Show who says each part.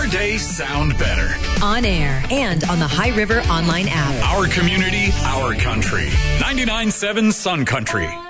Speaker 1: day sound better.
Speaker 2: On air and on the High River online app.
Speaker 1: Our community, our country. 99.7 Sun Country.